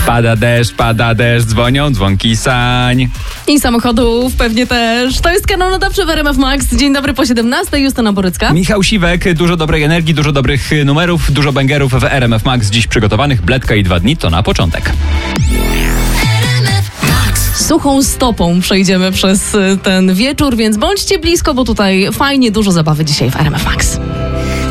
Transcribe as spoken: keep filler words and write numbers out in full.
Pada deszcz, pada deszcz, dzwonią dzwonki sań. I samochodów pewnie też. To jest Kanał Nadawczy w R M F Max. Dzień dobry po siedemnastej. Justyna Borycka. Michał Siwek, dużo dobrej energii, dużo dobrych numerów, dużo bęgerów w R M F Max dziś przygotowanych. Bledka i dwa dni to na początek. Suchą stopą przejdziemy przez ten wieczór, więc bądźcie blisko, bo tutaj fajnie, dużo zabawy dzisiaj w R M F Max.